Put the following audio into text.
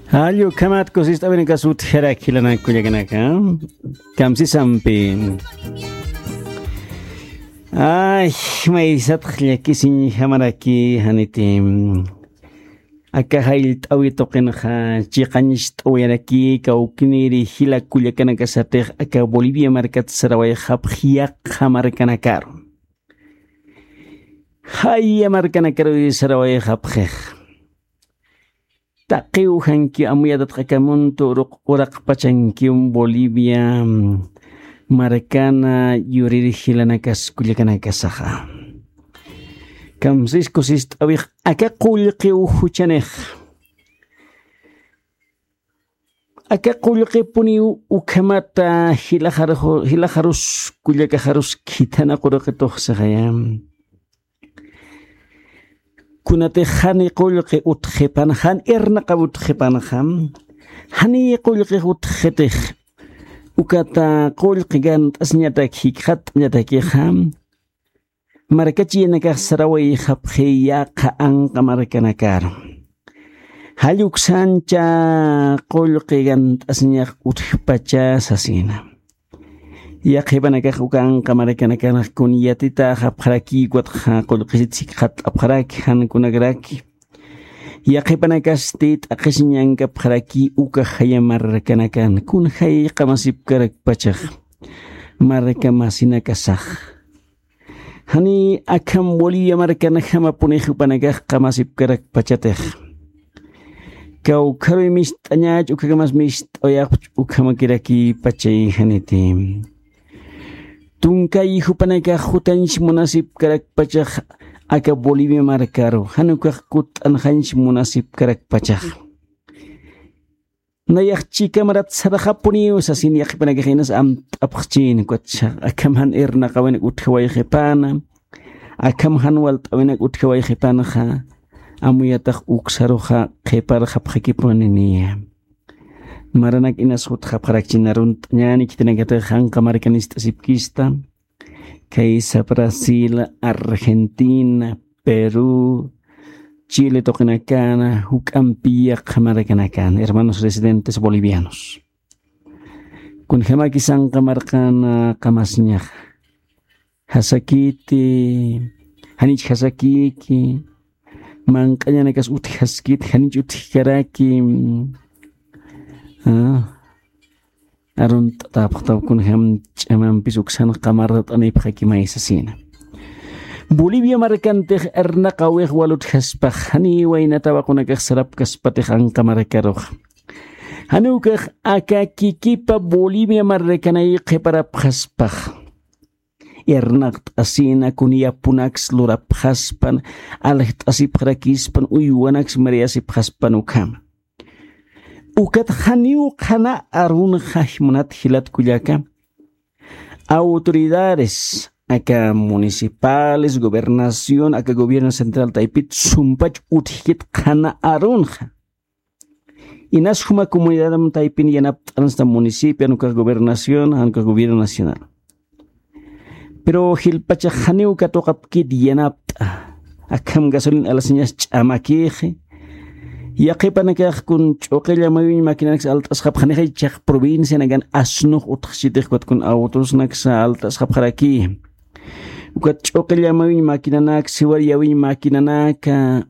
Ayo kamat kosis tabi ni kasut herak hilana kuyaganaka. Kamsi sampin. Ay, may satkhya kisin hamaraki hanitim. Aka hail tawi token ha chikanish tawiyanaki kaukniri hila kuyaganaka sateh aka Bolivia markat saraway khaphiyak hamarkanakar. Hay markanakar saraway khapkheh. Taqiw hanki amuyadat qakamuntu uraq pachanki Bolivia marcana yuriri hilanakas kullakanasaqa kamsis kusis tawiq aka qullqi huchanej aka qullqi puni ukamata hilajarus kullakajarus kitana qurqitoqsaqayam kunate hani qulqi utqipan han ernaqa utqipan ham hani qulqi utqitih ukata qulqi gan asnyata hikhat nyata ki ham markachi naka saraway khaphiya qan qamarkanakar haluk sancha qulqi gan asnya utqipacha sasina ya khibanaka ukan qamarkanakar kun yatita khaphraki qut qulqi sikhat aphraki han kunagraki ya khibanaka stit aqisnyanka phraki uka hayamarkanakan kun hay qamasip karak pachaq marka masina kasah hani akam Bolivia markana khama punih panaka qamasip karak pachateh kau khawi mis tanya ukamas mis oyak ukama kiraki pachay hanitim tungkai hupanaka hutanch munasib karak pachak aka Bolivia markaro hanukah kut anhanch munasib karak pachak nayak chika marat sadaqa puni usasini yakpanaka hinas am apkhchin kwatcha akam han erna qawen uthway khipana akam han wal tawen uthway khipana kha amuyataq uksaroha khipar khapkhikipuni maranak inas hut khaprakchinarun nyani kitinagata han kamarkanista sipkista kaisa Brasil, Argentina, Perú, Chile toqinakana hukampia qamarkanakana hermanos residentes bolivianos kun hamaki san qamarqana qamasña hasakiti hanich hasakiki manqañanakas uthaskit hanich uthikaraki arun tapaqtaw kun ham chaman pisuksan qamarat anay phakimay sasina Bolivia markante erna qawih walut haspakh hani wayna tawaqunakaq sarap kaspatih an qamarakaro hanukaq akakikipa Bolivia markanay qiparap haspakh ernaq asina kunia punax lurap haspan alht asip rakispan uyuanax mariasip haspan ukam ukat haniu khana arun khashmunat hilat kullaka autoridades acá municipales gobernación acá gobierno central taipit sumpach uthit khana arun inas huma comunidad taipin yanap transta municipio nuka gobernación anka gobierno nacional pero hilpacha haniu katoqap kid yanap akam gasolin alaseñas chamakije yaqipanakaq kun choqilla mayuñ maquinax altas khapkhani chaq provincia nagan asnuq utkhchitih kun autos nax altas khapkharaki ukat choqilla mayuñ maquinanak siwar yawiñ maquinanaka